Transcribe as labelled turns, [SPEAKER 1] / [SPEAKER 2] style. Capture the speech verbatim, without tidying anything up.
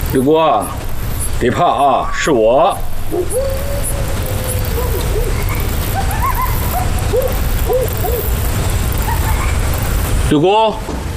[SPEAKER 1] 刘国，别怕啊，是我。刘国。